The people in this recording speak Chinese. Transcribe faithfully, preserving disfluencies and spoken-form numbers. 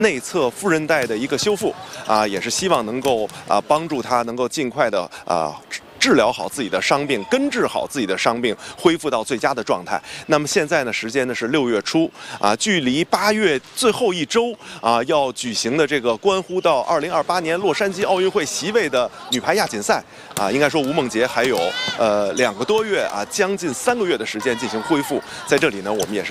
内侧副韧带的一个修复啊，也是希望能够啊帮助他能够尽快的啊。 治疗好自己的伤病，根治好自己的伤病，恢复到最佳的状态。那么现在呢，时间呢是六月初啊，距离八月最后一周啊要举行的这个关乎到二零二八年洛杉矶奥运会席位的女排亚锦赛啊，应该说吴梦洁还有呃两个多月啊，将近三个月的时间进行恢复。在这里呢，我们也是。